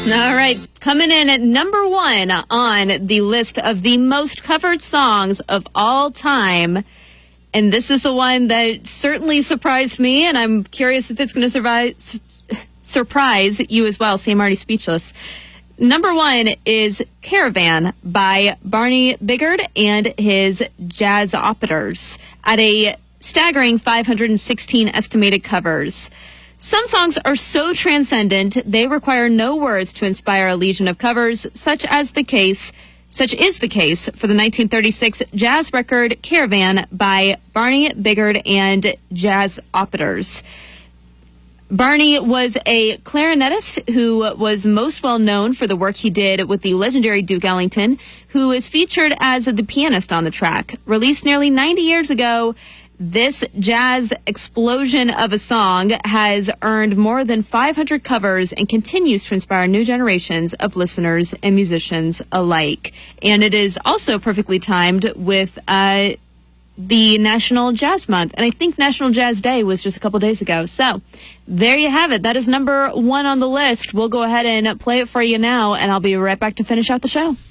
All right, coming in at number 1 on the list of the most covered songs of all time. And this is the one that certainly surprised me, and I'm curious if it's going to surprise you as well. See, I'm already speechless. Number 1 is Caravan by Barney Biggert and his Jazz-Opters at a staggering 516 estimated covers. Some songs are so transcendent, they require no words to inspire a legion of covers, such is the case for the 1936 jazz record Caravan by Barney Biggert and Jazz-Opters. Barney was a clarinetist who was most well known for the work he did with the legendary Duke Ellington, who is featured as the pianist on the track. Released nearly 90 years ago, this jazz explosion of a song has earned more than 500 covers and continues to inspire new generations of listeners and musicians alike. And it is also perfectly timed with the National Jazz Month. And I think National Jazz Day was just a couple days ago. So there you have it. That is number 1 on the list. We'll go ahead and play it for you now, and I'll be right back to finish out the show.